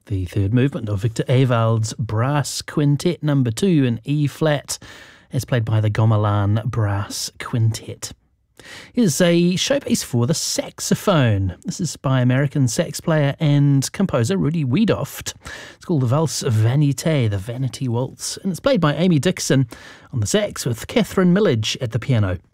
The third movement of Victor Ewald's Brass Quintet number 2 in E-flat, as played by the Gamelan Brass Quintet. Here's a showpiece for the saxophone. This is by American sax player and composer Rudy Wiedoeft. It's called the Valse Vanité, the Vanity Waltz, and it's played by Amy Dixon on the sax with Catherine Millage at the piano.